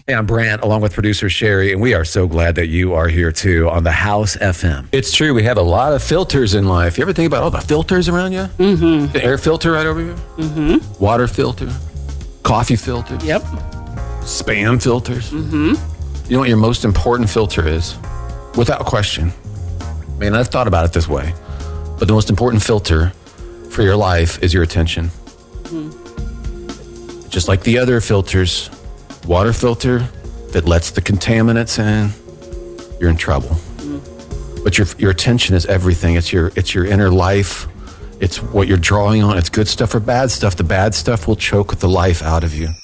Hey, I'm Brant, along with producer Sherry, and we are so glad that you are here too on the House FM. It's true, we have a lot of filters in life. You ever think about all the filters around you? Mm-hmm. The air filter right over here? Mm-hmm. Water filter? Coffee filter? Yep. Spam filters? Mm-hmm. You know what your most important filter is? Without question. Man, I've thought about it this way. But the most important filter for your life is your attention. Mm-hmm. Just like the other filters, water filter that lets the contaminants in, you're in trouble. Mm-hmm. But your attention is everything. It's your inner life. It's what you're drawing on. It's good stuff or bad stuff. The bad stuff will choke the life out of you.